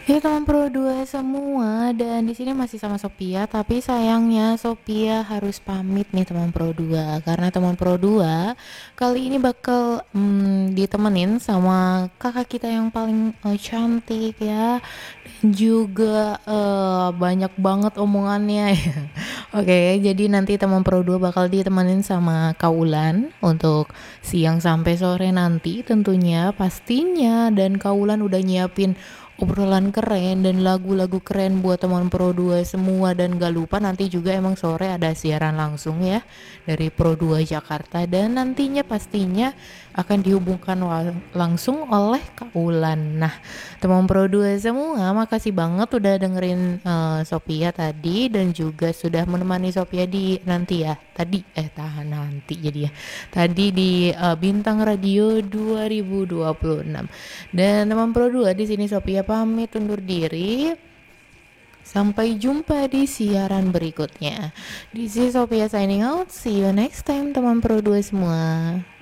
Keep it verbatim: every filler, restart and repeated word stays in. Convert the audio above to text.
Ya teman Pro dua semua, dan di sini masih sama Sophia, tapi sayangnya Sophia harus pamit nih teman Pro dua, karena teman Pro dua kali ini bakal hmm, ditemenin sama kakak kita yang paling eh, cantik ya, dan juga eh, banyak banget omongannya ya. Oke, jadi nanti teman Pro dua bakal ditemenin sama Kaulan untuk siang sampai sore nanti tentunya pastinya, dan Kaulan udah nyiapin obrolan keren dan lagu-lagu keren buat teman Pro dua semua, dan gak lupa nanti juga emang sore ada siaran langsung ya dari Pro dua Jakarta, dan nantinya pastinya akan dihubungkan langsung oleh Kaulan. Nah, teman Pro dua semua, makasih banget udah dengerin uh, Sophia tadi, dan juga sudah menemani Sophia di nanti ya tadi eh tahan nanti jadi ya tadi di uh, Bintang Radio dua ribu dua puluh enam. Dan teman Pro dua, di sini Sophia pamit undur diri. Sampai jumpa di siaran berikutnya. This is Sophia signing out. See you next time teman Pro dua semua.